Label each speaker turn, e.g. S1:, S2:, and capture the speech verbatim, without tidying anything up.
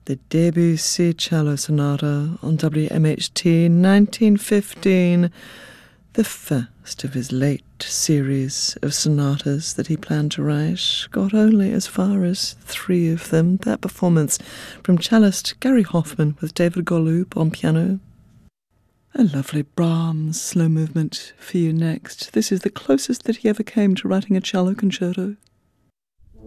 S1: the Debussy Cello Sonata on W M H T nineteen fifteen, the first of his late series of sonatas that he planned to write. Got only as far as three of them. That performance from cellist Gary Hoffman with David Golub on piano. A lovely Brahms slow movement for you next. This is the closest that he ever came to writing a cello concerto.